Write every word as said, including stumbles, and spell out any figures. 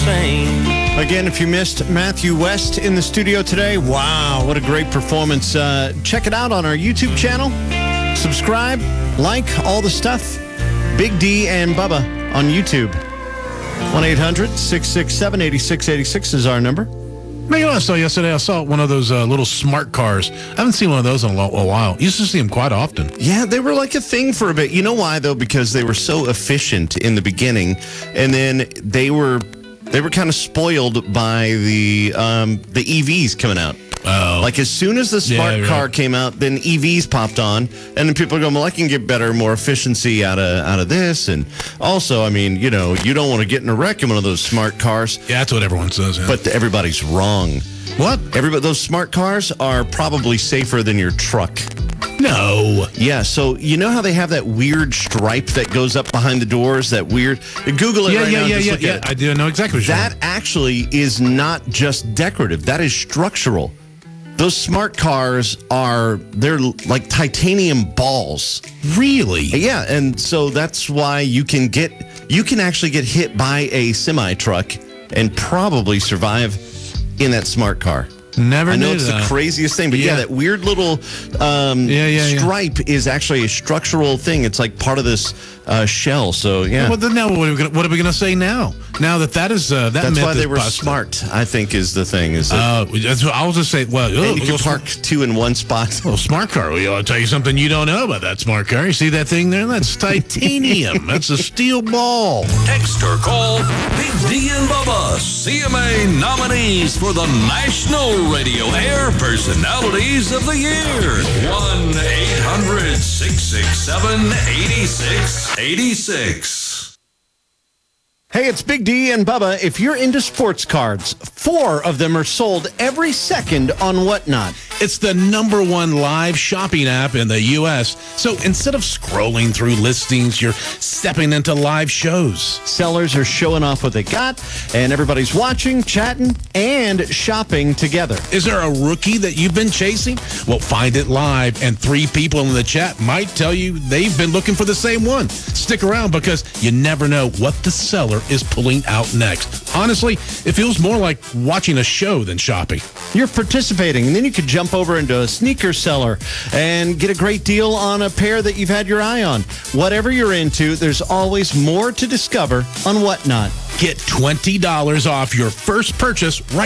same. Again, if you missed Matthew West in the studio today, wow, what a great performance. Uh, check it out on our YouTube channel. Subscribe, like, all the stuff. Big D and Bubba on YouTube. one eight hundred six six seven eight six eight six is our number. Man, you know what I saw yesterday? I saw one of those uh, little smart cars. I haven't seen one of those in a, lo- a while. Used to see them quite often. Yeah, they were like a thing for a bit. You know why, though? Because they were so efficient in the beginning, and then they were they were kind of spoiled by the um, the E Vs coming out. Oh. Like as soon as the smart Yeah, car right. came out, then E Vs popped on, and then people are going, well, I can get better, more efficiency out of out of this. And also, I mean, you know, you don't want to get in a wreck in one of those smart cars. Yeah, that's what everyone says. Yeah. But everybody's wrong. What? Everybody, those smart cars are probably safer than your truck. No. Yeah, so you know how they have that weird stripe that goes up behind the doors? That weird. Google it Yeah, right yeah, now. yeah, just yeah, look yeah. at it. I do know exactly what you're That actually is not just decorative. That is structural. Those smart cars are, they're like titanium balls. Really? Yeah, and so that's why you can get, you can actually get hit by a semi-truck and probably survive in that smart car. Never I know knew it's that. the craziest thing, but yeah, Yeah. that weird little um, Yeah, yeah, yeah. stripe is actually a structural thing. It's like part of this uh, shell. So yeah, Well, then now what are we gonna, what are we going to say now? Now that that is uh, that that's myth why is they were busted. smart. I think is the thing. Is that Uh, that's what, I'll just say, well, oh, and you can little park two in one spot. Well, smart car. Well, I'll tell you something you don't know about that smart car. You see that thing there? That's titanium. That's a steel ball. Text or call Big D and Bubba, C M A nominees for the National Radio Air Personalities of the Year. one eight hundred six six seven eight six eight six. Hey, it's Big D and Bubba. If you're into sports cards, four of them are sold every second on Whatnot. It's the number one live shopping app in the U S. So instead of scrolling through listings, you're stepping into live shows. Sellers are showing off what they got, and everybody's watching, chatting, and shopping together. Is there a rookie that you've been chasing? Well, find it live, and three people in the chat might tell you they've been looking for the same one. Stick around because you never know what the seller is pulling out next. Honestly, it feels more like watching a show than shopping. You're participating, and then you could jump over into a sneaker seller and get a great deal on a pair that you've had your eye on. Whatever you're into, there's always more to discover on Whatnot. Get twenty dollars off your first purchase right